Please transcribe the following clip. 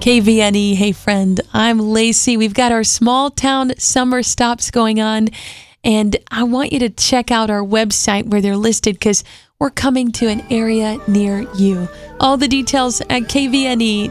KVNE, hey friend, I'm Lacey. We've got our small town summer stops going on, and I want you to check out our website where they're listed because we're coming to an area near you. All the details at kvne.org.